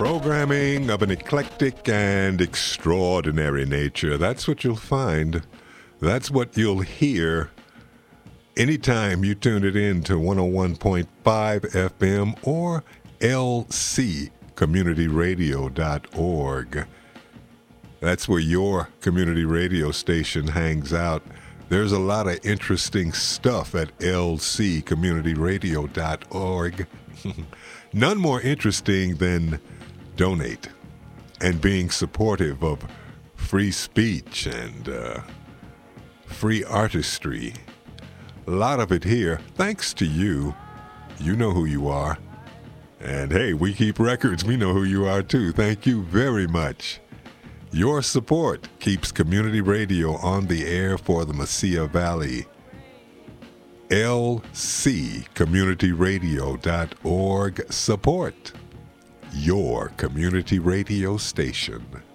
Programming of an eclectic and extraordinary nature. That's what you'll find. That's what you'll hear anytime you tune it in to 101.5 FM or lccommunityradio.org. That's where your community radio station hangs out. There's a lot of interesting stuff at lccommunityradio.org. None more interesting than donate and being supportive of free speech and free artistry. A lot of it here, thanks to you. You know who you are. And hey, we keep records. We know who you are too. Thank you very much. Your support keeps community radio on the air for the Mesilla Valley. lccommunityradio.org. Support your community radio station.